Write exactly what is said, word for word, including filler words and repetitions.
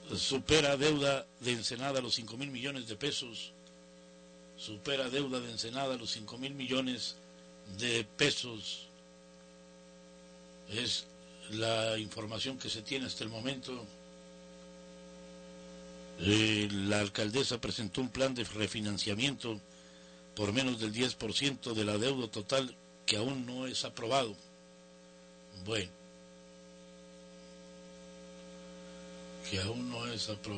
Supera deuda de Ensenada los cinco mil millones de pesos. Supera deuda de Ensenada los cinco mil millones de pesos. Es la información que se tiene hasta el momento. Eh, la alcaldesa presentó un plan de refinanciamiento por menos del diez por ciento de la deuda total que aún no es aprobado. Bueno, que aún no es aprobado.